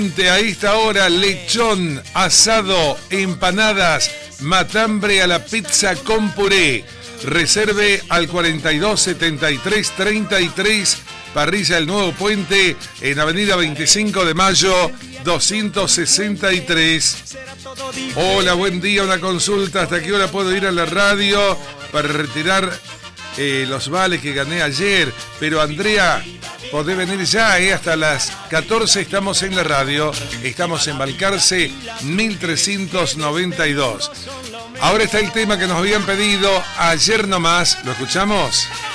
A esta hora, lechón, asado, empanadas, matambre a la pizza con puré. Reserve al 42 73 33, Parrilla El Nuevo Puente, en Avenida 25 de Mayo, 263. Hola, buen día, una consulta. ¿Hasta qué hora puedo ir a la radio para retirar los vales que gané ayer? Pero Andrea, podés venir ya, hasta las 14 estamos en la radio. Estamos en Balcarce 1392. Ahora está el tema que nos habían pedido ayer nomás. ¿Lo escuchamos?